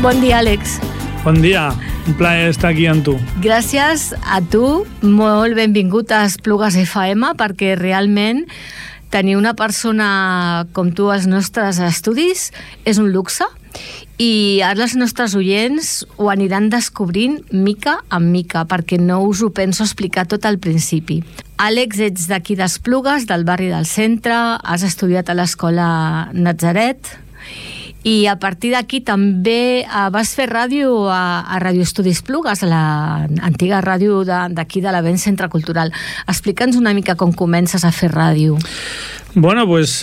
Bon dia, Àlex. Bon dia, un plaer estar aquí amb tu. Gràcies a tu, molt benvingut a Esplugues FM, perquè realment tenir una persona com tu als nostres estudis és un luxe i ara els nostres oients ho aniran descobrint mica en mica, perquè no us ho penso explicar tot al principi. Àlex, ets d'aquí d'Esplugues, del barri del centre, has estudiat a l'escola Natzaret i a partir d'aquí també vas fer ràdio a Radio Estudis Esplugues, a l'antiga ràdio d'aquí de l'Avenç Centre Cultural. Explica'ns una mica com comences a fer ràdio. Bueno, pues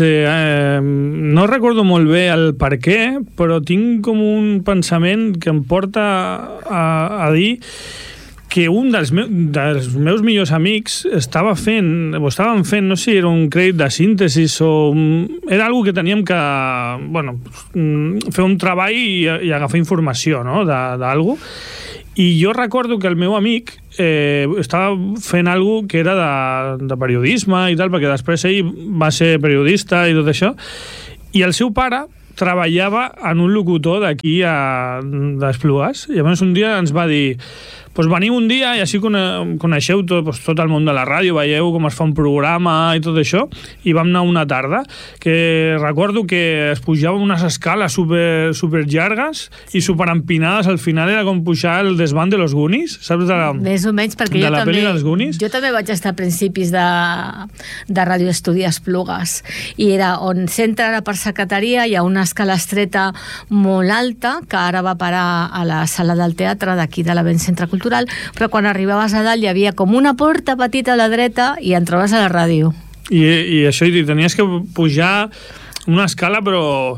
no recordo molt bé el per què, però tinc com un pensament que em porta a dir que un dels meus millors amics estaven fent, no sé si era un crèdit de síntesi o era algo que teníem que, bueno, fer un treball i agafar informació, no?, d'algo. I jo recordo que el meu amic estava fent algo que era de periodisme i tal, perquè després ell va ser periodista i tot això, i el seu pare treballava en un locutor d'aquí d'Esplugues. I llavors un dia ens va dir: pues veniu un dia i així coneixeu tot el món de la ràdio, veieu com es fa un programa i tot això. I vam anar una tarda, que recordo que es pujava unes escales super llargues i super empinades. Al final era com pujar el desván de los Goonies, saps? Més o menys, perquè jo també vaig estar a principis de Radio Estudi Esplugues, i era on s'entra ara per secretaria, hi ha una escala estreta molt alta que ara va parar a la sala del teatre d'aquí de l'Avenç Centre Cultural, però quan arribaves a dalt hi havia com una porta petita a la dreta i entraves a la ràdio. I això, i tenies que pujar una escala, però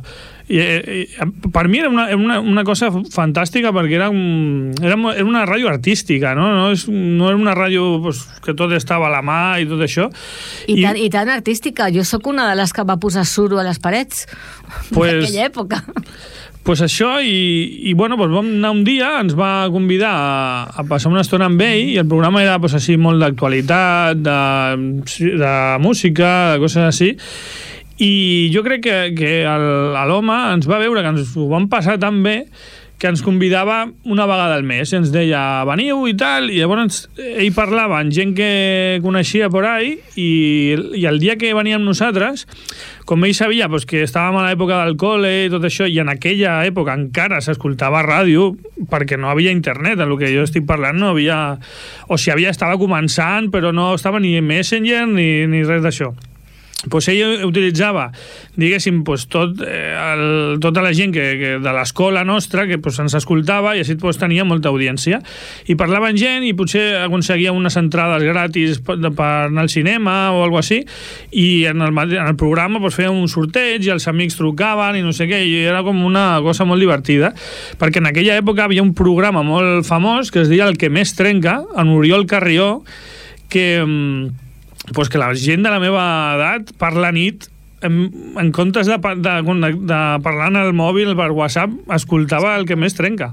per mi era una cosa fantàstica, perquè era una ràdio artística, no era una ràdio que tot estava a la mà i tot això. I tan artística. Jo sóc una de les que va posar suro a les parets d'aquella època. Pues això, i bueno, pues vam anar un dia, ens va convidar a passar una estona amb ell, i el programa era pues, així molt d'actualitat, de música, de coses així, i jo crec que l'home ens va veure que ens ho vam passar tan bé que ens convidava una vegada al mes, i ens deia: veniu i tal, i llavors ell parlava amb gent que coneixia por ahí, i el dia que veníem nosaltres, com ell sabia que estàvem a l'època del col·le i tot això, i en aquella època encara s'escoltava ràdio, perquè no havia internet, en el que jo estic parlant no havia, o si havia, estava començant, però no estava ni Messenger ni res d'això. Pues ell utilitzava, diguéssim, tota la gent de l'escola nostra que ens escoltava, i així tenia molta audiència, i parlava amb gent i potser aconseguia unes entrades gratis per anar al cinema o alguna cosa així, i en el programa feia un sorteig i els amics trucaven i no sé què, i era com una cosa molt divertida, perquè en aquella època havia un programa molt famós que es deia El que més trenca, en Oriol Carrió, que la gent de la meva edat per la nit, en comptes de parlar en el mòbil per WhatsApp, escoltava El que més trenca.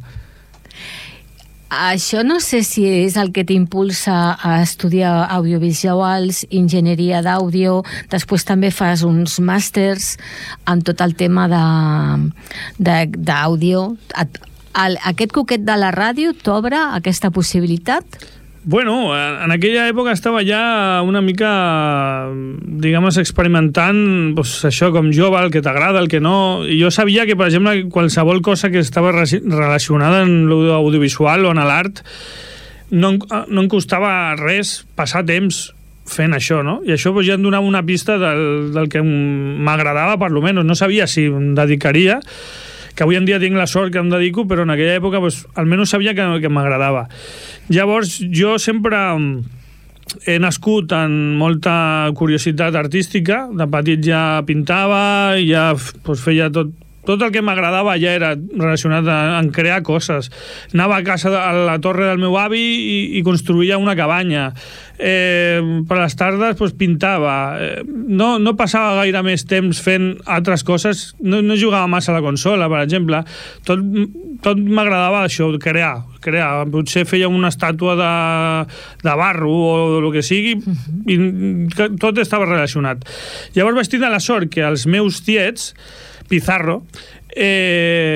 Això no sé si és el que t'impulsa a estudiar audiovisuals, enginyeria d'àudio, després també fas uns màsters amb tot el tema d'àudio. Aquest coquet de la ràdio t'obre aquesta possibilitat? Bueno, en aquella època estava ja una mica, diguem-ne, experimentant això com jove, el que t'agrada, el que no. I jo sabia que, per exemple, qualsevol cosa que estava relacionada amb l'audiovisual o en l'art no em costava res passar temps fent això, no? I això ja em donava una pista del que m'agradava, per lo menos. No sabia si em dedicaria, que avui en dia tinc la sort que em dedico, però en aquella època almenys sabia que m'agradava. Llavors, jo sempre he nascut amb molta curiositat artística. De petit ja pintava, ja feia tot el que m'agradava, ja era relacionat amb crear coses. Anava a casa a la torre del meu avi i construïa una cabanya. Per les tardes pintava. No passava gaire més temps fent altres coses. No jugava massa a la consola, per exemple. Tot m'agradava això, crear. Potser feia una estàtua de barro o el que sigui, i tot estava relacionat. Llavors vaig tenir la sort que els meus tiets, Pizarro,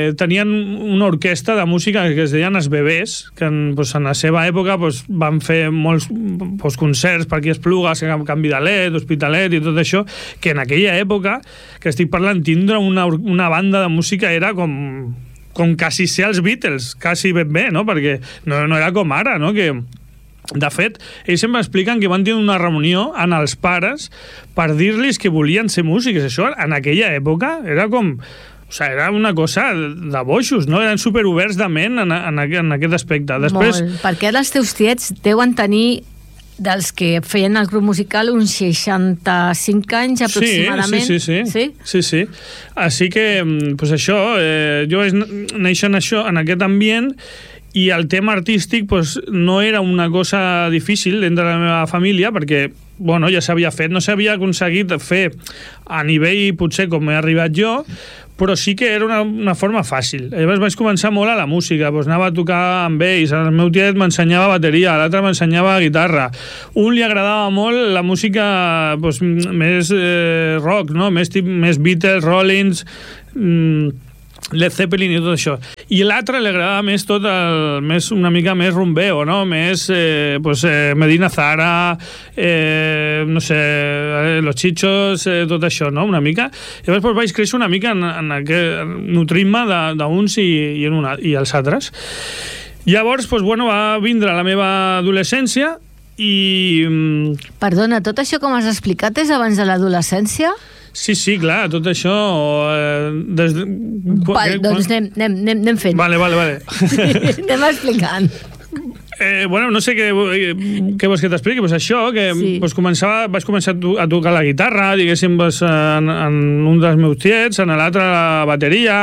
tenien una orquestra de música que es deien Els Bebès, que en la seva època van fer molts concerts per aquí a Esplugues, Can Vidalet, Hospitalet i tot això, que en aquella època, que estic parlant, tindre una banda de música era com quasi ser els Beatles, quasi ben bé, no? Perquè no era com ara, no? Que de fet, ells sempre expliquen que van tenir una reunió amb els pares per dir-los que volien ser músics. Això, en aquella època, era com... O sigui, era una cosa de boixos, no? Eren superoberts de ment en aquest aspecte. Després... Molt, perquè ara els teus tiets deuen tenir, dels que feien el grup musical, uns 65 anys aproximadament. Sí. Així que, doncs això, jo vaig néixer en aquest ambient, i el tema artístic no era una cosa difícil dintre de la meva família, perquè ja s'havia fet, no s'havia aconseguit fer a nivell potser com he arribat jo, però sí que era una forma fàcil. Llavors vaig començar molt a la música, anava a tocar amb ells, el meu tiet m'ensenyava bateria, l'altre m'ensenyava guitarra, un li agradava molt la música més rock, no? més Beatles, Rollins, Led Zeppelin i tot això. I l'altre li agradava més una mica més rumbeo, no? Més Medina Zara, no sé, Los Chichos, tot això, no? Una mica. Llavors vaig créixer una mica nutrint-me d'uns i els altres. Llavors, va vindre la meva adolescència i... Perdona, tot això com has explicat és abans de l'adolescència? Sí, clar, tot això... Doncs anem fent. Vale. Anem explicant. No sé què vols que t'expliqui. Això, que vaig començar a tocar la guitarra, diguéssim, en un dels meus tiets, en l'altre la bateria...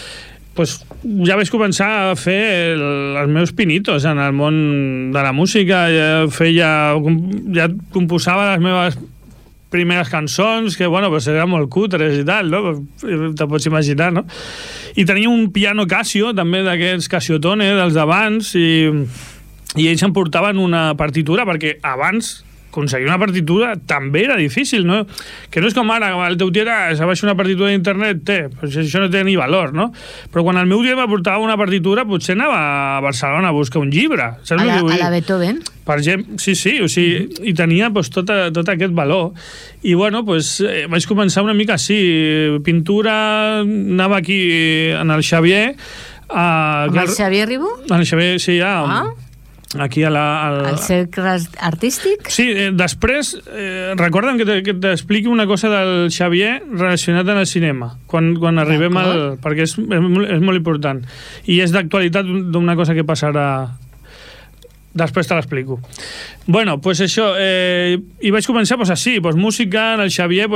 ja vaig començar a fer els meus pinitos en el món de la música, ja composava les meves primeres cançons, que, eren molt cutres i tal, no? Te pots imaginar, no? I tenia un piano Casio, també d'aquests Casiotone, dels d'abans, i ells em portaven una partitura, perquè abans aconseguir una partitura també era difícil, no? Que no és com ara, el teu tiet se baixa una partitura d'internet, això no té ni valor, no? Però quan el meu tiet me portava una partitura, potser anava a Barcelona a buscar un llibre. A la Beethoven? Per exemple, sí, o sigui, i tenia tot aquest valor. I vaig començar una mica així, pintura, anava aquí en el Xavier... Amb el Xavier Ribó? En el Xavier, sí, aquí al cercle artístic? Sí, després recorda'm que t'expliqui una cosa del Xavier relacionat amb el cinema quan arribem perquè és molt important i és d'actualitat d'una cosa que passarà després te l'explico. Això, i vaig començar així, música, en el Xavier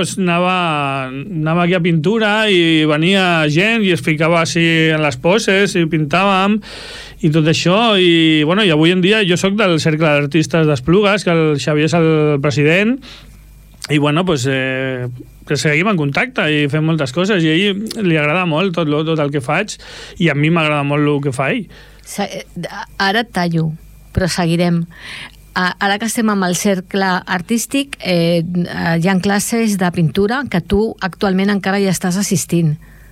anava aquí a pintura i venia gent i es ficava així en les poses i pintàvem i tot això, i avui en dia jo sóc del Cercle d'Artistes d'Esplugues, que el Xavier és el president, i que seguim en contacte i fem moltes coses, i a ell li agrada molt tot el que faig, i a mi m'agrada molt el que fa ell. Ara et tallo, però seguirem. Ara que estem amb el cercle artístic, hi ha classes de pintura que tu actualment encara hi estàs assistint.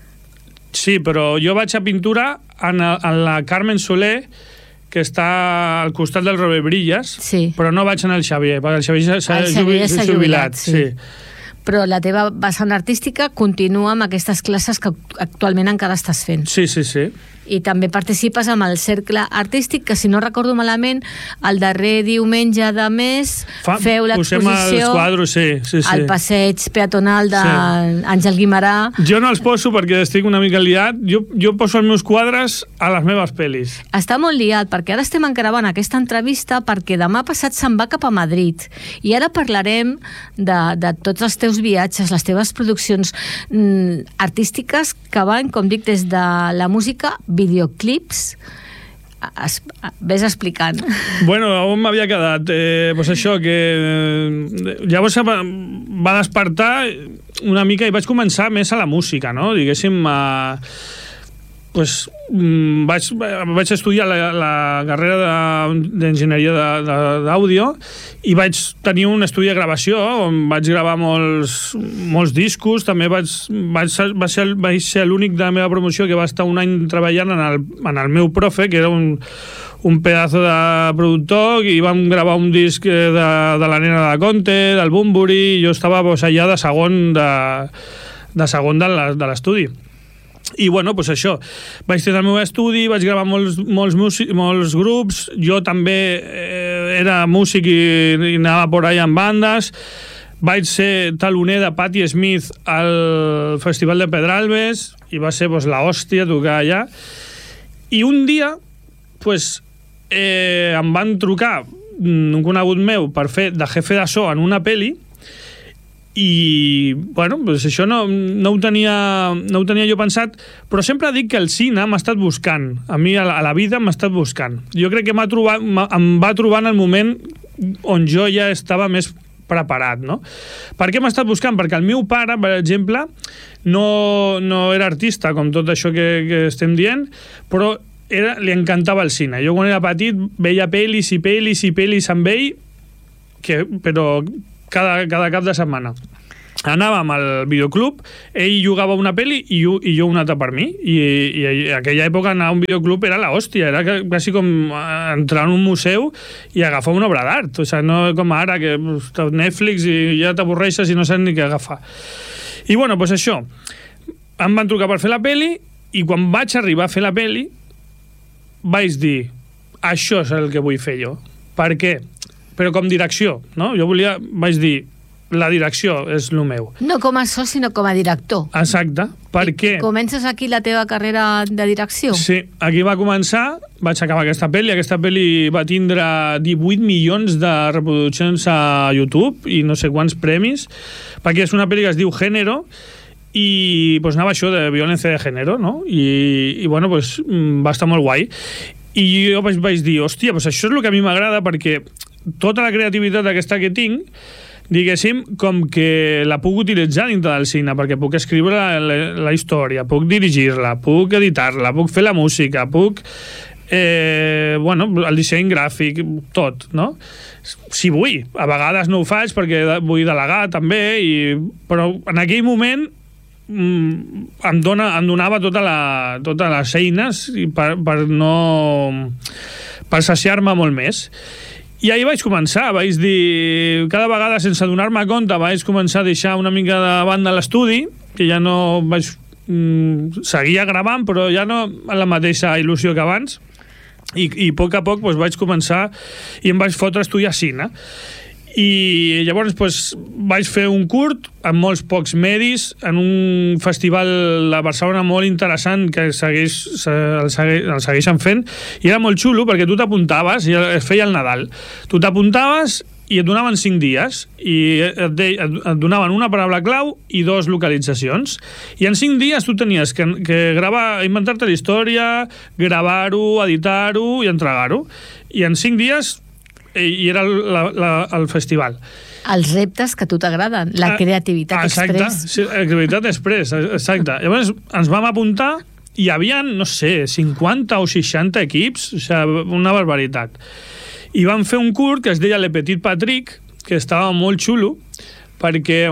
Sí, però jo vaig a pintura en la Carmen Soler, que està al costat del Robert Brillas, però no vaig en el Xavier, perquè el Xavier s'ha jubilat. Sí. Però la teva vessant artística continua amb aquestes classes que actualment encara estàs fent. Sí. I també participes amb el cercle artístic, que si no recordo malament, el darrer diumenge de mes feu l'exposició... Posem els quadros, sí. Al passeig peatonal d'Àngel Guimerà. Jo no els poso perquè estic una mica liat. Jo poso els meus quadres a les meves pel·lis. Està molt liat, perquè ara estem gravant aquesta entrevista perquè demà passat se'n va cap a Madrid. I ara parlarem de tots els teus viatges, les teves produccions artístiques que van, com dic, des de la música, videoclips. Ves explicant. On m'havia quedat? Això, que llavors va despertar una mica i vaig començar més a la música, no? Diguéssim, pues, vaig estudiar la carrera d'enginyeria d'àudio i vaig tenir un estudi de gravació on vaig gravar molts discos. També vaig ser l'únic de la meva promoció que va estar un any treballant en el meu profe, que era un pedazo de productor, i vam gravar un disc de la nena de Conte, del Bumburi, i jo estava allà de segon de l'estudi. I bueno, doncs això, vaig tenir el meu estudi, vaig gravar molts grups, jo també era músic i anava por ahí en bandes, vaig ser taloner de Patti Smith al Festival de Pedralbes i va ser la hòstia tocar allà. I un dia em van trucar un conegut meu per fer de jefe de so en una pel·li. I, bueno, això no ho tenia jo pensat, però sempre dic que el cine m'ha estat buscant. A mi, a la vida, m'ha estat buscant. Jo crec que em va trobar en el moment on jo ja estava més preparat, no? Per què m'ha estat buscant? Perquè el meu pare, per exemple, no era artista, com tot això que estem dient, però li encantava el cine. Jo, quan era petit, veia pel·lis i pel·lis i pel·lis amb ell, però cada cap de setmana. Anàvem al videoclub, ell jugava una pel·li i jo una altra per mi, i a aquella època anar a un videoclub era la hòstia, era quasi com entrar en un museu i agafar una obra d'art, o sigui, no com ara que Netflix i ja t'avorreixes i no saps ni què agafar. I bueno, doncs això, em van trucar per fer la pel·li, i quan vaig arribar a fer la pel·li vaig dir, això és el que vull fer jo. Per què? Però com direcció, no? Vaig dir, la direcció és el meu. No com a so, sinó com a director. Exacte. Per què? Comences aquí la teva carrera de direcció? Sí, aquí va començar, vaig acabar aquesta pel·li va tindre 18 milions de reproduccions a YouTube i no sé quants premis, perquè és una pel·li que es diu Género, i pues anava això de violència de género, no? I bueno, pues va estar molt guai. I jo vaig dir, hòstia, pues això és el que a mi m'agrada, perquè tota la creativitat aquesta que tinc, diguéssim, com que la puc utilitzar dintre del cine, perquè puc escriure la història, puc dirigir-la, puc editar-la, puc fer la música, puc el disseny gràfic, tot, no? Si vull. A vegades no ho faig perquè vull delegar també, però en aquell moment em donava totes les eines per saciar-me molt més. I ahir vaig començar, vaig dir, cada vegada sense donar-me compte vaig començar a deixar una mica de banda l'estudi, que ja no vaig seguia gravant, però ja no amb la mateixa il·lusió que abans, i a poc vaig començar i em vaig fotre a estudiar cine. I llavors vaig fer un curt amb molts pocs medis en un festival de Barcelona molt interessant que el segueixen fent, i era molt xulo perquè tu t'apuntaves, i es feia el Nadal, tu t'apuntaves i et donaven 5 dies i et donaven una paraula clau i 2 localitzacions, i en 5 dies tu tenies que gravar, inventar-te la història, gravar-ho, editar-ho i entregar-ho, i en 5 dies i era el festival. Els reptes que a tu t'agraden, la creativitat express. Sí, la creativitat express, exacte. Llavors ens vam apuntar i hi havia, no sé, 50 o 60 equips, o sigui, una barbaritat. I vam fer un curt que es deia Le Petit Patrick, que estava molt xulo, perquè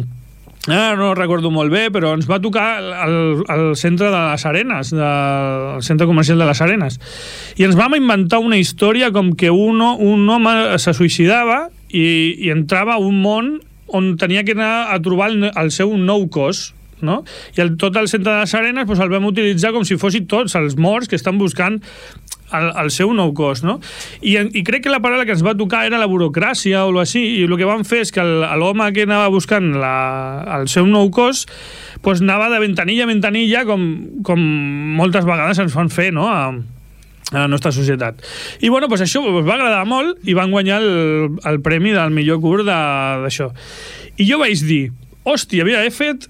no recordo molt bé, però ens va tocar al centre de les Arenes, al centre comercial de les Arenes, i ens vam inventar una història com que un home se suïcidava i entrava a un món on tenia que anar a trobar el seu nou cos, no? I tot el centre de les Arenes el vam utilitzar com si fossin tots els morts que estan buscant el seu nou cos, no? I crec que la paraula que ens va tocar era la burocràcia o alguna cosa així, i el que vam fer és que l'home que anava buscant el seu nou cos anava de ventanilla a ventanilla, com moltes vegades ens fan fer, no?, a la nostra societat. I bueno, això va agradar molt i van guanyar el premi del millor curt d'això. I jo vaig dir, hòstia, he fet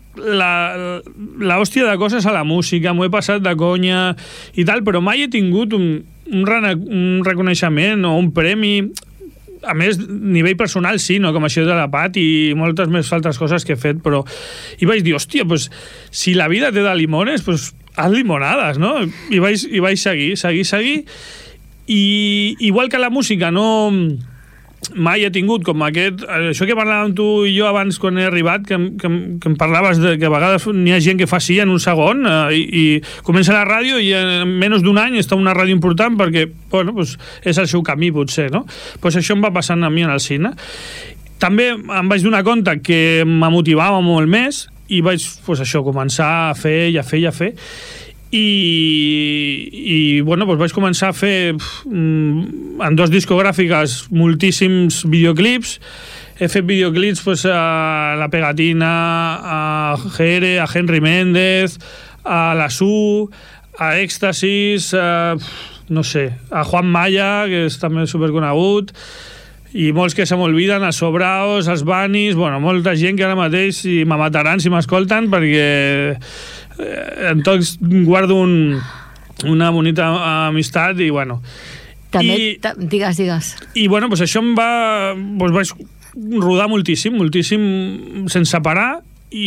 la hòstia de coses a la música, m'ho he passat de conya i tal, però mai he tingut un reconeixement o un premi, a més, nivell personal sí, no? Com això de la Pat i moltes més altres coses que he fet, però... I vaig dir, hòstia, si la vida té de limones, haz limonades, no? I vaig seguir. I igual que la música no... mai he tingut com això que parlàvem tu i jo abans quan he arribat, que em parlaves de que a vegades n'hi ha gent que fa sí en un segon i comença la ràdio i en menys d'un any està una ràdio important perquè, bueno, pues, és el seu camí potser, no? Pues això em va passant a mi en el cine. També em vaig donar compte que me motivava molt més i vaig, pues, això, començar a fer i bueno, doncs vaig començar a fer en 2 discogràfiques moltíssims videoclips. He fet videoclips pues, a La Pegatina, a Jere, a Henry Méndez, a La Su, a Éxtasis, no sé, a Juan Maya, que és també superconegut, i molts que se m'olviden, a Sobraos, als Banis, bueno, molta gent que ara mateix me mataran si m'escolten perquè en tots guardo una bonita amistat i bueno. També, digues. I bueno, pues això em va... Pues vaig rodar moltíssim sense parar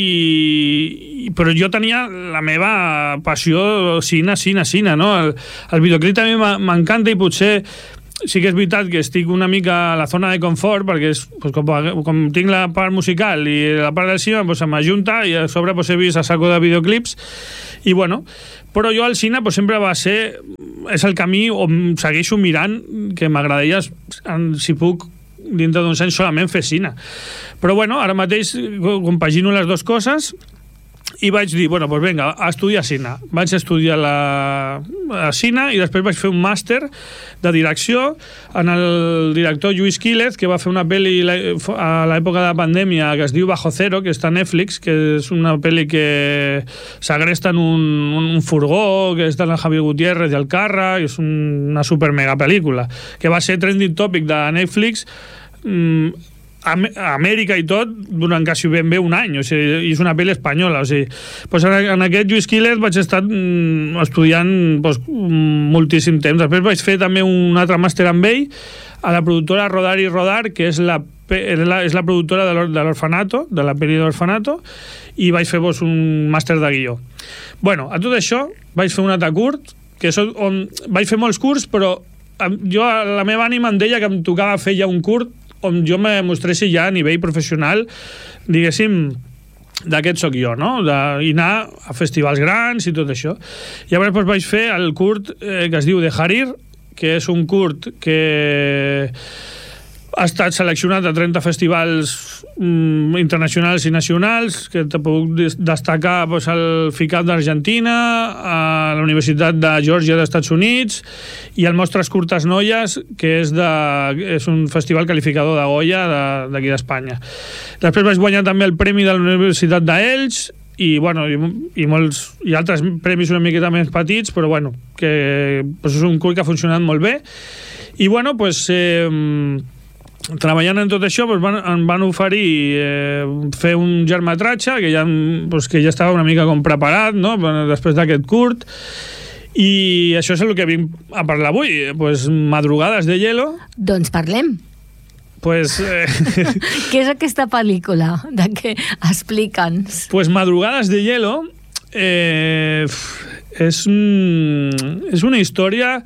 però jo tenia la meva passió cine, no? El videoclip també m'encanta i potser sí que és veritat que estic una mica a la zona de confort perquè pues, com tinc la part musical i la part del cine pues, m'ajunta i a sobre pues, he vist a saco de videoclips i bueno, però jo al cine pues, sempre va ser, és el camí on segueixo mirant que m'agradaria si puc dintre d'uns anys solament fer cine, però bueno, ara mateix compagino les dues coses i vaig dir, bueno, doncs vinga, a estudiar cine. Vaig estudiar a cine i després vaig fer un màster de direcció en el director Lluís Quílez, que va fer una pel·li a l'època de la pandèmia que es diu Bajo Cero, que està a Netflix, que és una pel·li que segresten un furgó, que està en el Javier Gutiérrez i el Carra, i és una super mega pel·lícula, que va ser trending topic de Netflix a Amèrica i tot durant quasi ben bé un any, o sigui, i és una pel·li espanyola, o sigui, pues en aquest Lluís Quílez vaig estar estudiant pues, moltíssim temps. Després vaig fer també un altre màster amb ell a la productora Rodar y Rodar, que és la productora de l'Orfanato, de la pel·li de l'Orfanato, i vaig fer pues, un màster de guió. Bueno, a tot això vaig fer un altre curt, que és on vaig fer molts curts, però jo, la meva ànima em deia que em tocava fer ja un curt on jo me mostressi ja a nivell professional, diguéssim, d'aquest soc jo, no? I anar a festivals grans i tot això. Llavors doncs, vaig fer el curt que es diu De Harir, que és un curt que ha estat seleccionat a 30 festivals internacionals i nacionals, que te puc destacar pues, el FICAP d'Argentina, a la Universitat de Geòrgia dels Estats Units, i el Mostres Curtes Noies, que és un festival qualificador de Goya d'aquí d'Espanya. Després vaig guanyar també el premi de la Universitat d'Elx, i, bueno, i altres premis una miqueta més petits, però bueno, que pues, és un curt que ha funcionat molt bé. I bueno, pues... treballant en tot això em van oferir fer un llargmetratge que ja estava una mica com preparat, no? Després d'aquest curt, i això és el que vinc a parlar avui, Madrugades de hielo. Doncs parlem. Què és aquesta pel·lícula? De què? Explica'ns. Madrugades de hielo és una història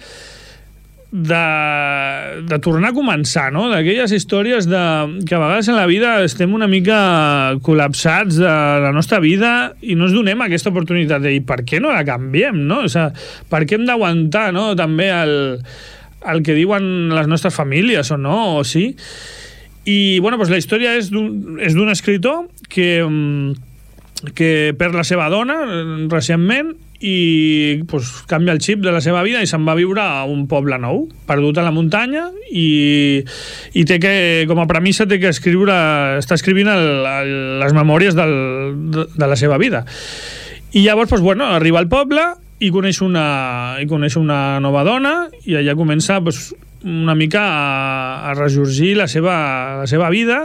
de tornar a començar, no? D'aquelles històries que a vegades en la vida estem una mica col·lapsats de la nostra vida i no ens donem aquesta oportunitat de dir per què no la canviem, no? O sigui, per què hem d'aguantar, no? També el que diuen les nostres famílies o no, o sí. I bueno, la història és d'un escritor que perd la seva dona recentment i canvia el xip de la seva vida i se'n va viure a un poble nou, perdut a la muntanya, i té que, com a premissa, té que està escrivint les memòries de la seva vida. I llavors, arriba al poble i coneix una nova dona i allà comença una mica a ressorgir la seva vida,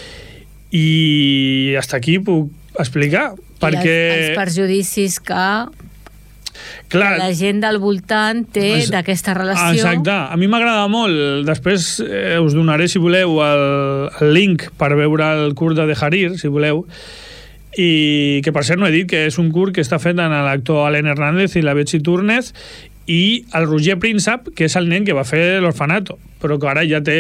i fins aquí puc explicar. Perquè els perjudicis que la gent del voltant té d'aquesta relació. Exacte. A mi m'agrada molt. Després us donaré, si voleu, el link per veure el curt de Harir, si voleu. i que per cert no he dit que és un curt que està fet amb l'actor Alen Hernández i la Betsy Túrnez i el Roger Príncep, que és el nen que va fer l'Orfanato, però que ara ja té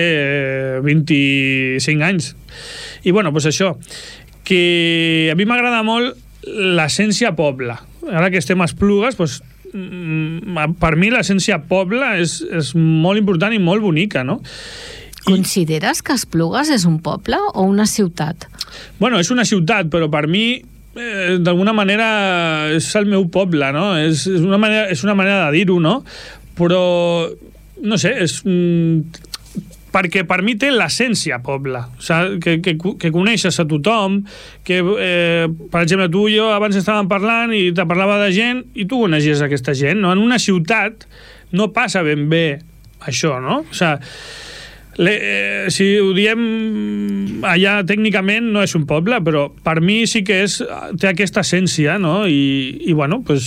25 anys. I bueno, doncs això, que a mi m'agrada molt l'essència poble. Ara que estem a Esplugues, doncs, per mi l'essència poble és molt important i molt bonica, no? Consideres que Esplugues és un poble o una ciutat? Bueno, és una ciutat, però per mi d'alguna manera és el meu poble, no? És una manera de dir-ho, no? Però, no sé, perquè per mi té l'essència poble, o sigui, que coneixes a tothom, que, per exemple, tu i jo abans estàvem parlant i te parlava de gent i tu coneixies aquesta gent, no? En una ciutat no passa ben bé això, no? O sigui, si ho diem allà tècnicament no és un poble, però per mi sí que té aquesta essència, no? I bueno, doncs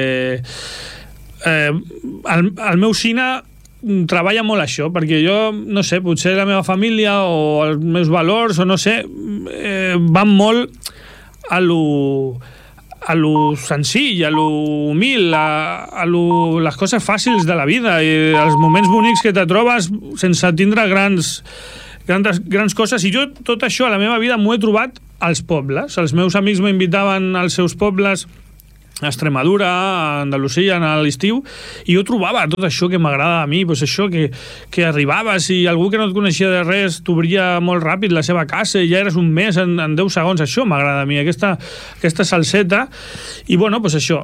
el meu cine treballa molt això, perquè jo, no sé, potser la meva família o els meus valors, o no sé, van molt a lo senzill, a lo humil, a les coses fàcils de la vida i els moments bonics que te trobes sense tindre grans coses. I jo tot això a la meva vida m'ho he trobat als pobles. Els meus amics m'invitaven als seus pobles a Extremadura, a Andalusia, a l'estiu, i jo trobava tot això que m'agrada a mi, doncs això que arribaves i algú que no et coneixia de res t'obria molt ràpid la seva casa i ja eres un mes en 10 segons. Això m'agrada a mi, aquesta salseta. I bueno, doncs això,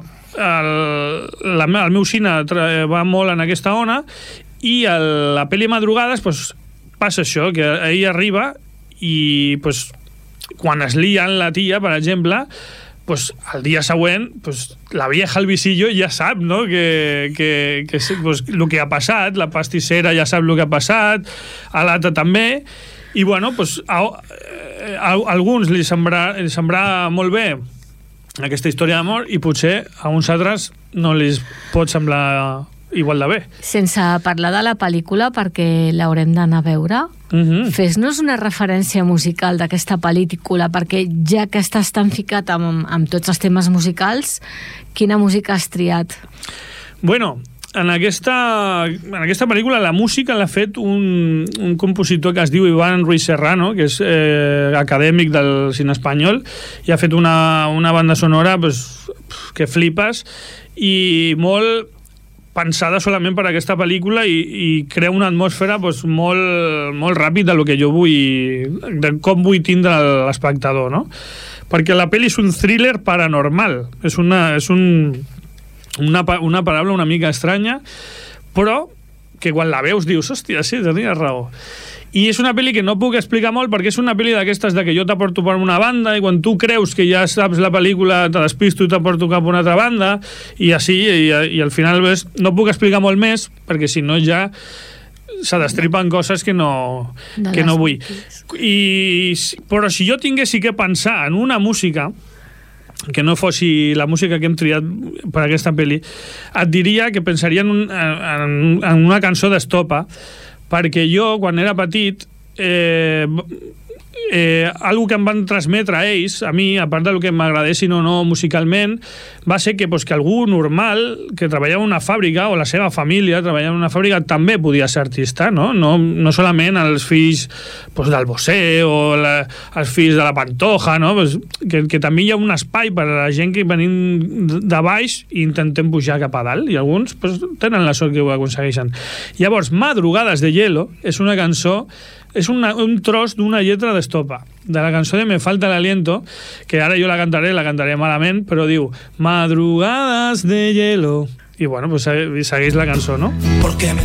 el meu cine va molt en aquesta ona i la pel·li Madrugades doncs, passa això, que ell arriba i doncs, quan es lien la tia, per exemple, pues al dia següent pues, la vieja al visillo ja sap, no? que pues, el que ha passat, la pastissera ja sap el que ha passat, a l'altre també, i bueno, pues, a alguns li semblarà molt bé aquesta història d'amor i potser a uns altres no li pot semblar igual de bé. Sense parlar de la pel·lícula, perquè l'haurem d'anar a veure, fes-nos una referència musical d'aquesta pel·lícula, perquè ja que estàs tan ficat amb tots els temes musicals, quina música has triat? Bueno, en aquesta pel·lícula la música l'ha fet un compositor que es diu Iván Ruiz Serrano, que és acadèmic del cine espanyol, i ha fet una banda sonora pues, que flipes, i molt pensada solament per aquesta pel·lícula i crea una atmosfera pues, molt ràpid de lo que jo vull, de com vull tindre l'espectador, no? Perquè la pel·li és un thriller paranormal, és una paraula una mica estranya, però que quan la veus dius, hòstia, sí, tenies raó. I és una pel·li que no puc explicar molt perquè és una pel·li d'aquestes de que jo t'aporto per una banda i quan tu creus que ja saps la pel·lícula te despisto i t'aporto cap a una altra banda i així, i al final ves, no puc explicar molt més perquè si no ja se destripen coses que no vull. Però si jo tingués que pensar en una música que no fossi la música que hem triat per aquesta pel·li, et diria que pensaria en una cançó d'Estopa, perquè jo, quan era petit, algo que em van transmetre ells, a mi, a part del que m'agradessin o no musicalment, va ser que algú normal que treballava en una fàbrica, o la seva família treballava en una fàbrica, també podia ser artista, no? No solament els fills del Bosé o els fills de la Pantoja, no? Que també hi ha un espai per a la gent que venim de baix i intentem pujar cap a dalt, i alguns tenen la sort que ho aconsegueixen. Llavors, Madrugades de Hielo és una cançó, és un tros d'una lletra d'Estopa, de la cançó de Me falta el aliento, que ara jo la cantaré malament, però diu Madrugades de hielo, i bueno, pues segueix la cançó, no?